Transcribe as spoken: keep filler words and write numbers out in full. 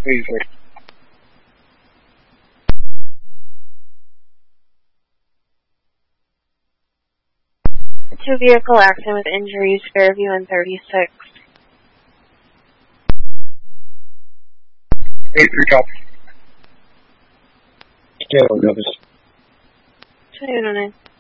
Easily. Two vehicle accident with injuries, Fairview and thirty-six. eight three copy. Still nervous. two nine.